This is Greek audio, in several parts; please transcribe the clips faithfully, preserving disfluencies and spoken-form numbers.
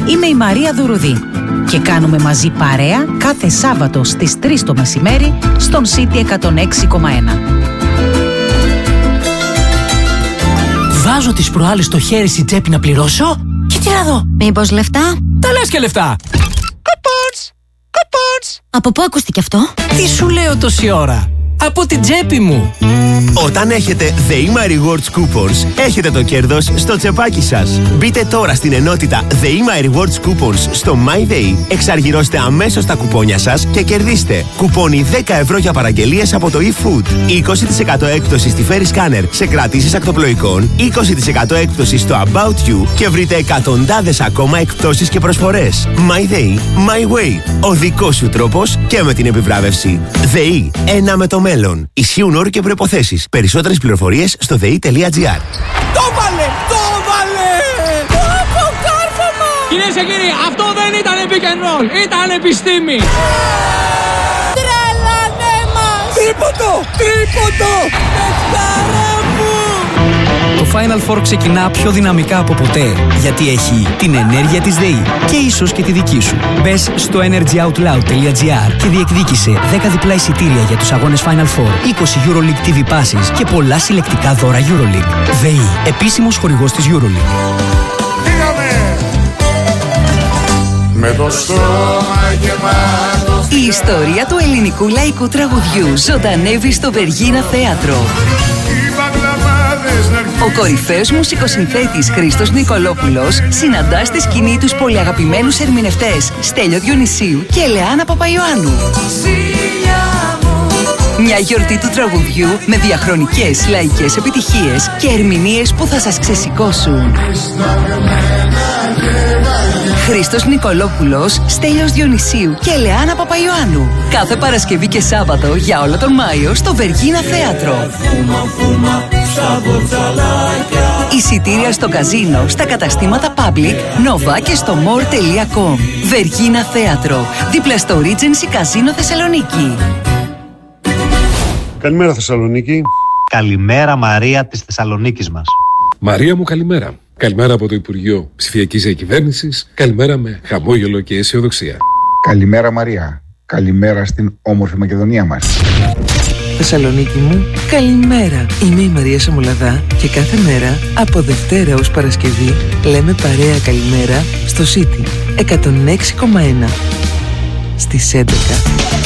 Είμαι η Μαρία Δουρουδή και κάνουμε μαζί παρέα κάθε Σάββατο στις τρεις το μεσημέρι στον City εκατόν έξι κόμμα ένα. Βάζω τις προάλλες το χέρι στη τσέπη να πληρώσω και τι να δω. Μήπως λεφτά? Τα λες και λεφτά. Κουπόνς, κουπόνς. Από πού ακούστηκε αυτό? Τι σου λέω τόση ώρα? Από την τσέπη μου. Όταν έχετε The Ima Rewards Coupons, έχετε το κέρδος στο τσεπάκι σας. Μπείτε τώρα στην ενότητα The Ima Rewards Coupons στο MyDay, εξαργυρώστε αμέσως τα κουπόνια σας και κερδίστε κουπόνι δέκα ευρώ για παραγγελίες από το eFood, είκοσι τοις εκατό έκπτωση στη Ferry Scanner σε κρατήσεις ακτοπλοϊκών, είκοσι τοις εκατό έκπτωση στο About You και βρείτε εκατοντάδες ακόμα εκπτώσεις και προσφορές. MyDay, My Way. Ο δικός σου τρόπος και με την επιβράβευση. ΔΕΗ, ένα με το μέλλον. Ισχύουν όροι και προϋποθέσεις. Περισσότερες πληροφορίες στο δε ι τελεία τζι άρ. Το βάλε! Το βάλε! Το κάρφωμα! Κυρίες και κύριοι, αυτό δεν ήταν pick and roll, ήταν επιστήμη! Τρελάνε μας! Τρίποντο! Τρίποντο! Πεχτάρα μου! Το Final Four ξεκινά πιο δυναμικά από ποτέ, γιατί έχει την ενέργεια της ΔΕΗ και ίσως και τη δική σου. Μπες στο energy out loud τελεία τζι άρ και διεκδίκησε δέκα διπλά εισιτήρια για τους αγώνες Final Four, είκοσι EuroLeague τι βι Passes και πολλά συλλεκτικά δώρα EuroLeague. ΔΕΗ, επίσημος χορηγός της EuroLeague. Πήγαμε με το στόμα γεμάτο. Η ιστορία του ελληνικού λαϊκού τραγουδιού ζωντανεύει στο Βεργίνα Θέατρο. Ο κορυφαίος μουσικοσυνθέτης Χρήστος Νικολόπουλος συναντά στη σκηνή τους πολυαγαπημένους ερμηνευτές Στέλιο Διονυσίου και Ελεάνα Παπαϊωάννου. Μια γιορτή του τραγουδιού με διαχρονικές λαϊκές επιτυχίες και ερμηνείες που θα σας ξεσηκώσουν. Χρήστος Νικολόπουλος, Στέλιος Διονυσίου και Ελεάνα Παπαϊωάννου. Κάθε Παρασκευή και Σάββατο για όλο τον Μάιο στο Βεργίνα Θέατρο. Εισιτήρια στο καζίνο, στα καταστήματα Public, Nova και στο more τελεία com. Βεργίνα Θέατρο, δίπλα στο Regency Καζίνο Θεσσαλονίκη. Καλημέρα Θεσσαλονίκη. Καλημέρα Μαρία της Θεσσαλονίκης μας. Μαρία μου, καλημέρα. Καλημέρα από το Υπουργείο Ψηφιακής Διακυβέρνησης. Καλημέρα με χαμόγελο και αισιοδοξία. Καλημέρα Μαρία. Καλημέρα στην όμορφη Μακεδονία μας. Θεσσαλονίκη μου, καλημέρα. Είμαι η Μαρία Σαμολαδά και κάθε μέρα από Δευτέρα ως Παρασκευή λέμε παρέα καλημέρα στο City εκατόν έξι κόμμα ένα στις έντεκα.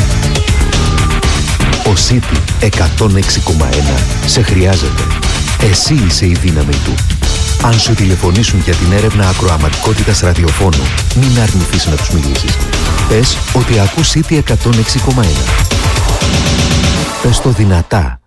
Ο City εκατόν έξι κόμμα ένα σε χρειάζεται. Εσύ είσαι η δύναμη του. Αν σου τηλεφωνήσουν για την έρευνα ακροαματικότητας ραδιοφώνου, μην αρνηθείς να τους μιλήσεις. Πες ότι ακούς City εκατόν έξι κόμμα ένα. Πες το δυνατά.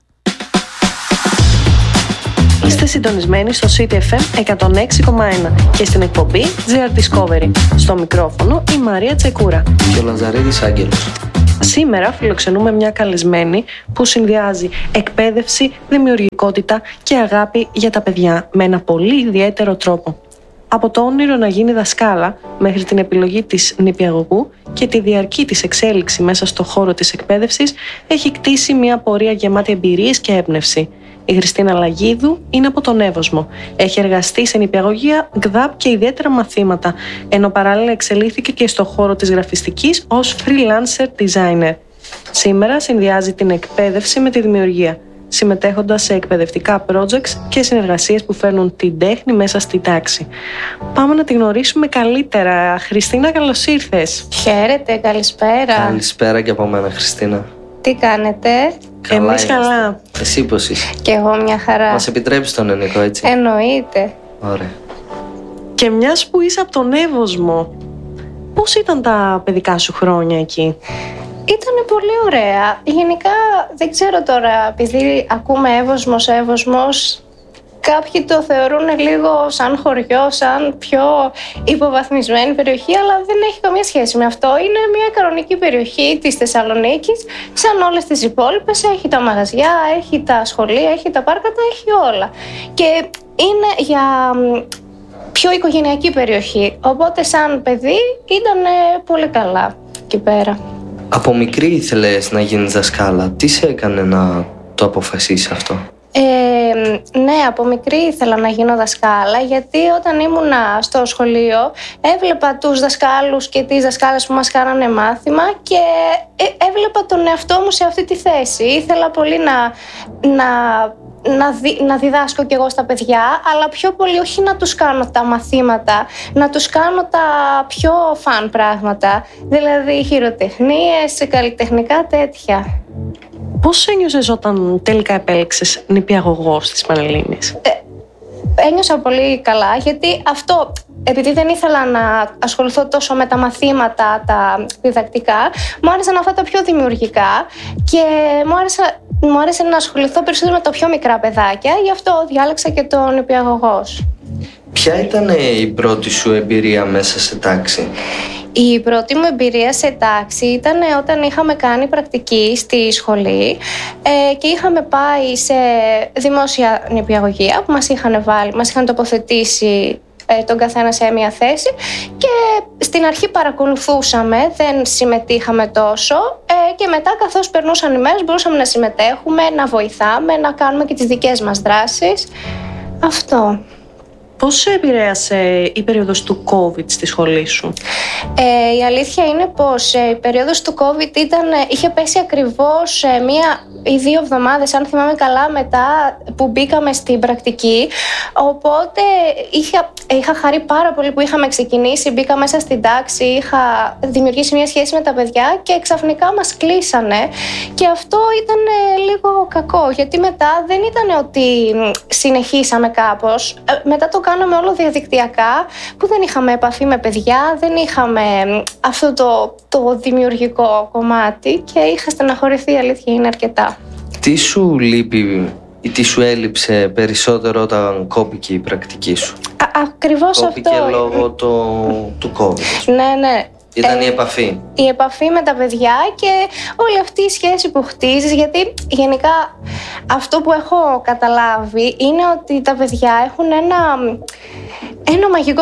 Είστε συντονισμένοι στο City εφ εμ εκατόν έξι κόμμα ένα και στην εκπομπή τζι αρ Discovery. Στο μικρόφωνο η Μαρία Τσεκούρα και ο Λαζαρίδης Άγγελος. Σήμερα φιλοξενούμε μια καλεσμένη που συνδυάζει εκπαίδευση, δημιουργικότητα και αγάπη για τα παιδιά με ένα πολύ ιδιαίτερο τρόπο. Από το όνειρο να γίνει δασκάλα μέχρι την επιλογή της νηπιαγωγού και τη διαρκή της εξέλιξη μέσα στο χώρο της εκπαίδευσης έχει κτίσει μια πορεία γεμάτη εμπειρίες και έμπνευση. Η Χριστίνα Λαγίδου είναι από τον Εύωσμο. Έχει εργαστεί σε νηπιαγωγεία, ΓΔΑΠ και ιδιαίτερα μαθήματα, ενώ παράλληλα εξελίχθηκε και στο χώρο της γραφιστικής ως freelancer designer. Σήμερα συνδυάζει την εκπαίδευση με τη δημιουργία, συμμετέχοντας σε εκπαιδευτικά projects και συνεργασίες που φέρνουν την τέχνη μέσα στη τάξη. Πάμε να τη γνωρίσουμε καλύτερα. Χριστίνα, καλώς ήρθες. Χαίρετε, καλησπέρα. Καλησπέρα και από μένα, Χριστίνα. Τι κάνετε? Καλά. Εμείς καλά. Εσύ πώς είσαι? Και εγώ μια χαρά. Μας επιτρέπεις τον ελληνικό, έτσι? Εννοείται. Ωραία. Και μιας που είσαι από τον Εύωσμο, πώς ήταν τα παιδικά σου χρόνια εκεί? Ήτανε πολύ ωραία. Γενικά δεν ξέρω τώρα, επειδή ακούμε Εύωσμος, Εύωσμος, κάποιοι το θεωρούν λίγο σαν χωριό, σαν πιο υποβαθμισμένη περιοχή, αλλά δεν έχει καμία σχέση με αυτό. Είναι μια κανονική περιοχή της Θεσσαλονίκης, σαν όλες τις υπόλοιπες. Έχει τα μαγαζιά, έχει τα σχολεία, έχει τα πάρκα, τα έχει όλα. Και είναι για πιο οικογενειακή περιοχή. Οπότε σαν παιδί ήταν πολύ καλά εκεί πέρα. Από μικρή ήθελες να γίνεις δασκάλα. Τι σε έκανε να το αποφασίσεις αυτό? Ε, ναι, από μικρή ήθελα να γίνω δασκάλα, γιατί όταν ήμουνα στο σχολείο έβλεπα τους δασκάλους και τις δασκάλες που μας κάνανε μάθημα και έβλεπα τον εαυτό μου σε αυτή τη θέση. Ήθελα πολύ να, να, να, δι, να διδάσκω κι εγώ στα παιδιά, αλλά πιο πολύ όχι να τους κάνω τα μαθήματα, να τους κάνω τα πιο φαν πράγματα, δηλαδή χειροτεχνίες, καλλιτεχνικά τέτοια. Πώς ένιωσες όταν τελικά επέλεξες νηπιαγωγό στις Πανελλήνιες? Ε, ένιωσα πολύ καλά, γιατί αυτό, επειδή δεν ήθελα να ασχοληθώ τόσο με τα μαθήματα, τα διδακτικά, μου άρεσαν αυτά τα πιο δημιουργικά και μου άρεσε, μου άρεσε να ασχοληθώ περισσότερο με τα πιο μικρά παιδάκια, γι' αυτό διάλεξα και τον νηπιαγωγός. Ποια ήταν η πρώτη σου εμπειρία μέσα σε τάξη? Η πρώτη μου εμπειρία σε τάξη ήταν όταν είχαμε κάνει πρακτική στη σχολή ε, και είχαμε πάει σε δημόσια νηπιαγωγεία που μας είχαν βάλει, μας είχαν τοποθετήσει ε, τον καθένα σε μια θέση και στην αρχή παρακολουθούσαμε, δεν συμμετείχαμε τόσο ε, και μετά καθώς περνούσαν οι μέρες μπορούσαμε να συμμετέχουμε, να βοηθάμε, να κάνουμε και τις δικές μας δράσεις. Αυτό. Πώς σε επηρέασε η περίοδος του COVID στη σχολή σου? Ε, η αλήθεια είναι πως ε, η περίοδος του COVID ήταν, είχε πέσει ακριβώς ε, μία ή δύο εβδομάδες, αν θυμάμαι καλά, μετά που μπήκαμε στην πρακτική. Οπότε είχα, είχα χαρεί πάρα πολύ που είχαμε ξεκινήσει, μπήκα μέσα στην τάξη, είχα δημιουργήσει μια σχέση με τα παιδιά και ξαφνικά μας κλείσανε. Και αυτό ήταν ε, λίγο κακό, γιατί μετά δεν ήταν ότι συνεχίσαμε κάπως. Ε, μετά το κάναμε όλο διαδικτυακά, που δεν είχαμε επαφή με παιδιά, δεν είχαμε αυτό το, το δημιουργικό κομμάτι και είχα στεναχωρηθεί, η αλήθεια είναι, αρκετά. Τι σου λείπει ή τι σου έλειψε περισσότερο όταν κόπηκε η πρακτική σου? Α, ακριβώς κόπηκε αυτό. Κόπηκε λόγω το, του COVID. Ναι, ναι. Ήταν ε, η επαφή. Η επαφή με τα παιδιά και όλη αυτή η σχέση που χτίζεις, γιατί γενικά αυτό που έχω καταλάβει είναι ότι τα παιδιά έχουν ένα, ένα μαγικό